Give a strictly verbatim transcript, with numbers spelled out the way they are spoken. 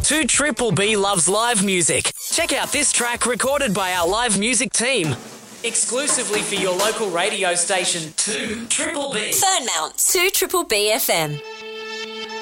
two Triple B loves live music. Check out this track recorded by our live music team. Exclusively for your local radio station, two Triple B. Fernmount, two Triple B F M.